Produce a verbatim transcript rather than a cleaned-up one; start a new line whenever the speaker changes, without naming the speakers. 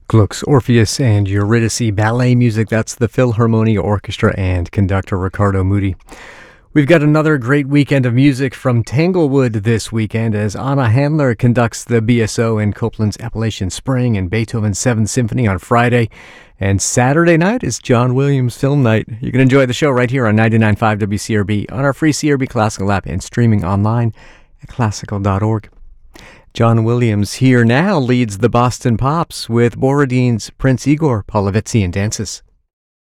Gluck's Orpheus and Eurydice ballet music. That's the Philharmonia Orchestra and conductor Ricardo Muti. We've got another great weekend of music from Tanglewood this weekend as Anna Handler conducts the B S O in Copland's Appalachian Spring and Beethoven's Seventh Symphony on Friday. And Saturday night is John Williams Film Night. You can enjoy the show right here on ninety-nine point five W C R B on our free C R B Classical app and streaming online at classical dot org. John Williams here now leads the Boston Pops with Borodin's Prince Igor Polovitsky and dances.